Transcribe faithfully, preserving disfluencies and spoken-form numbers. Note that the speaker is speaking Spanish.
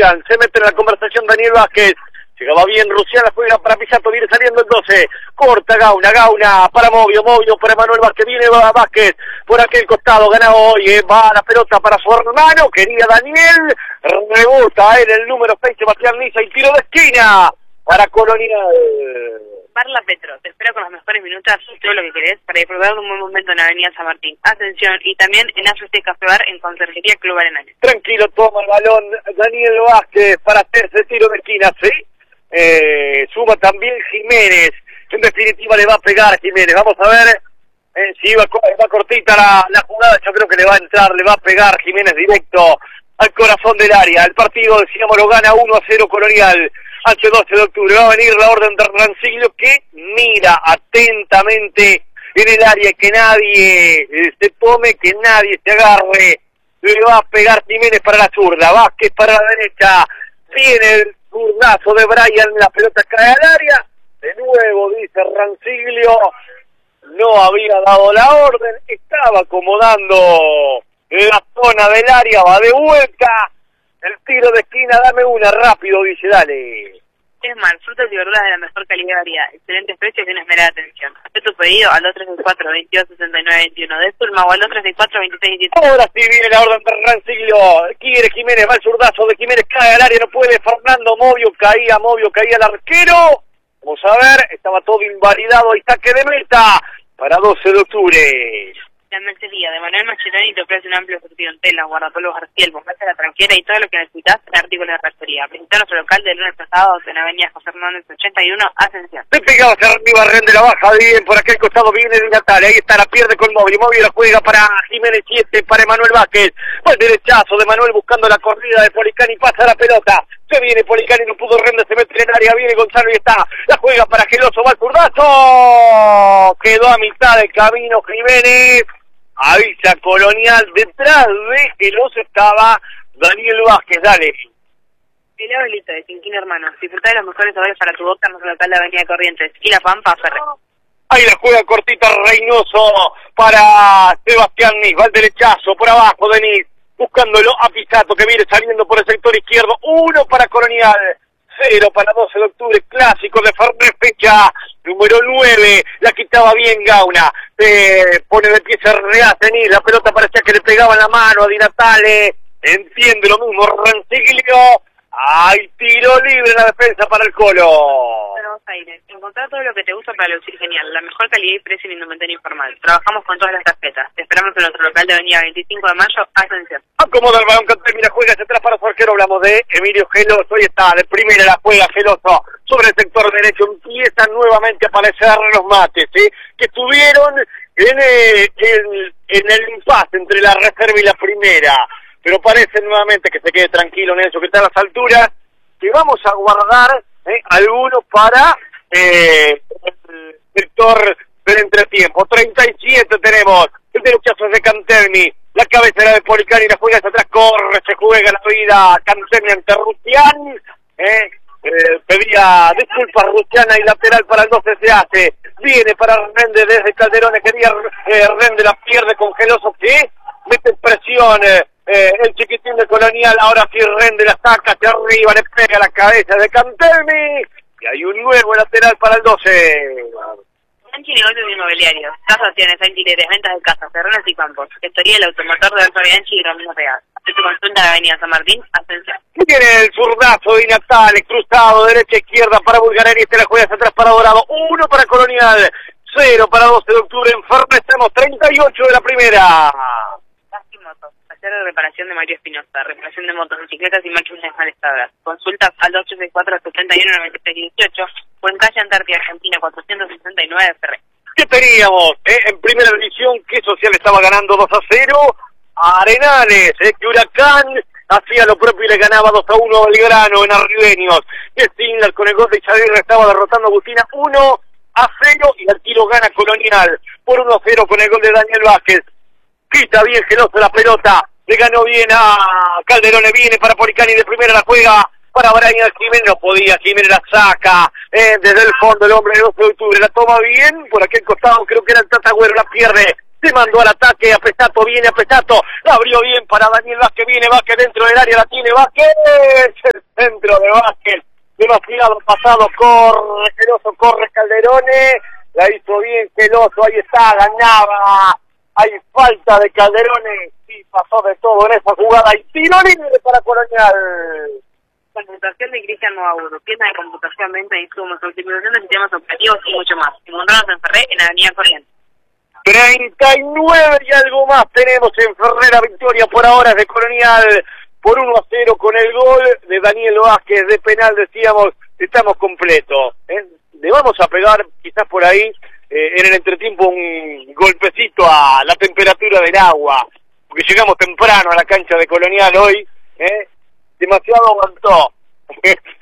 Rusián, se mete en la conversación Daniel Vázquez. Llegaba bien Rusián, la juega para Pisato, viene saliendo el doce, corta Gauna, Gauna para Movio, Movio para Manuel Vázquez, viene Vázquez por aquel costado, gana hoy, eh, va la pelota para su hermano, quería Daniel, rebota en el número seis, Sebastián Niza, y tiro de esquina para Colonial. Barla Petro, te espero con los mejores minutos, todo lo que querés, para disfrutar de un buen momento en la avenida San Martín. Ascensión, y también en A F C Café Bar en Conserjería Club Arenales. Tranquilo, toma el balón Daniel Vázquez para hacerse tiro de esquina, ¿sí? Eh, suma también Jiménez, en definitiva le va a pegar Jiménez, vamos a ver eh, si va, va cortita la, la jugada, yo creo que le va a entrar, le va a pegar Jiménez directo al corazón del área. El partido, decíamos, lo gana uno a cero Colonial, hace doce de octubre, va a venir la orden de Rancilio que mira atentamente en el área, que nadie eh, se tome, que nadie se agarre, le va a pegar Jiménez para la zurda, Vázquez para la derecha, viene el zurdazo de Brian, la pelota cae al área, de nuevo dice Rancilio, no había dado la orden, estaba acomodando la zona del área, va de vuelta, el tiro de esquina, dame una rápido, dice, dale. Es más, frutas y verduras de la mejor calidad y variedad, excelentes precios y una esmerada atención. Haz tu pedido al dos tres seis cuatro, veintidós sesenta y nueve veintiuno de Zulma o al dos tres seis cuatro, veintiséis diecisiete. Ahora sí viene la orden de Rancilio, quiere Jiménez, va el zurdazo de Jiménez, cae al área, no puede, Fernando Movio, caía Movio, caía el arquero. Vamos a ver, estaba todo invalidado, y saque de meta para doce de octubre. La mercería de Manuel Mascheroni te ofrece un amplio surtido en telas, guardapolvos, arciel, bombacha la tranquera y todo lo que necesitas en artículos de restoría. Visitar nuestro local de lunes pasado en Avenida José Hernández ochenta y uno, Ascensión. Le pegaba hacia arriba, Rende la baja, bien, por aquel costado viene de Natal, ahí está, la pierde con Movio, Movio la juega para Jiménez siete, para Emanuel Vázquez, va el derechazo de Manuel buscando la corrida de Policani, pasa la pelota, se viene Policani, no pudo Rende, se mete en el área, viene Gonzalo y está, la juega para Geloso, va el zurdazo, quedó a mitad del camino Jiménez. Avisa Colonial, detrás de Geloso estaba Daniel Vázquez, dale. Helado Lito de Cinquín Hermanos, disfruta de los mejores sabores para tu boca en nuestro local de Avenida Corrientes y La Pampa, Ferre. Ahí la juega cortita Reynoso para Sebastián Nis, va el derechazo por abajo de Nis, buscándolo a Pisato que viene saliendo por el sector izquierdo, uno para Colonial, cero para doce de octubre, clásico de Ferrer, fecha número nueve, la quitaba bien Gauna, se pone de pie, se rehace Nis, la pelota parecía que le pegaba en la mano a Di Natale, entiende lo mismo Rancilio, hay tiro libre en la defensa para el Colo. Buenos Aires, encontrar todo lo que te gusta para lucir genial, la mejor calidad y precio en indumentaria informal, trabajamos con todas las tarjetas, te esperamos en nuestro local de Avenida veinticinco de mayo, Ascensión. Acomoda el balón, Cantel, mira, juega hacia atrás para su arquero, hablamos de Emilio Geloso, ahí está, de primera la juega Geloso, sobre el sector derecho, empiezan nuevamente a aparecer los mates, ¿sí? Que estuvieron en, eh, en, en el impasse entre la reserva y la primera, pero parece nuevamente que se quede tranquilo Nelson, que está a las alturas, que vamos a guardar eh, algunos para eh, el sector del entretiempo. treinta y siete tenemos, el derechazo es de Cantelmi, la cabecera de Policani, la juega hacia atrás, corre, se juega la vida Cantelmi ante Rusián, eh, eh, pedía disculpas Rusiana y lateral para el doce se hace, viene para Rende desde Calderón, quería eh, Rende, la pierde con Geloso, que mete presión, eh, Eh, el chiquitín de Colonial, ahora sí Rende la saca hacia arriba, le pega la cabeza de Cantelmi, y hay un nuevo lateral para el doce. Bianchi Negocios Inmobiliarios, casas, acciones, alquileres, ventas de casas, terrenos y campos, gestoría del automotor de Alfa Bianchi y Ramiro Real. Haz tu consulta en la Avenida San Martín, Ascensión. Tiene el zurdazo de Natale, cruzado, derecha, izquierda para Bulgarelli, este la juega hacia atrás para Dorado, uno para Colonial, cero para doce de octubre, en Ferre, estamos treinta y ocho de la primera. Motos, taller de reparación de Mario Espinosa, reparación de motos, bicicletas y máquinas desmalestadas. Consultas al dos ocho seis cuatro, setenta y uno, noventa y seis dieciocho o en calle Antártida Argentina cuatrocientos sesenta y nueve, Ferre. ¿Qué teníamos? Eh? En primera división, ¿qué Social estaba ganando dos a cero? A Arenales, eh, que Huracán hacía lo propio y le ganaba dos a uno a Belgrano en Arribeños. Que Stingler con el gol de Xavier estaba derrotando a Agustina uno a cero y al tiro gana Colonial por uno a cero con el gol de Daniel Vázquez. Quita bien Geloso la pelota, le ganó bien a Calderón, viene para Policani, de primera la juega para Brian Jiménez, no podía, Jiménez la saca eh, desde el fondo, el hombre de doce de octubre, la toma bien, por aquel costado creo que era el Tatagüero, la pierde, se mandó al ataque, a Pesato, viene a Pesato, la abrió bien para Daniel Vázquez, viene Vázquez dentro del área, la tiene Vázquez, Vázquez, demasiado pasado, corre Geloso, corre Calderone, la hizo bien Geloso, ahí está, ganaba, hay falta de Calderone, sí, pasó de todo en esa jugada, y tiro libre para Colonial. Computación de Cristian Noaburo, tienda de computación, venta de insumos, optimización de sistemas operativos y mucho más. Encontrarnos en Ferré, en Avenida Corrientes. treinta y nueve y algo más tenemos en Ferré, la victoria por ahora es de Colonial por uno a cero con el gol de Daniel Vázquez de penal, decíamos, estamos completos. ¿eh? Le vamos a pegar quizás por ahí eh, en el entretiempo un golpecito a la temperatura del agua, porque llegamos temprano a la cancha de Colonial hoy, ¿eh? demasiado aguantó.